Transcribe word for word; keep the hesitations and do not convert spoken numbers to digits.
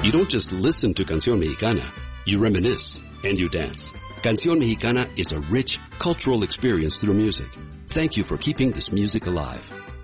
You don't just listen to Canción Mexicana. You reminisce and you dance. Canción Mexicana is a rich cultural experience through music. Thank you for keeping this music alive.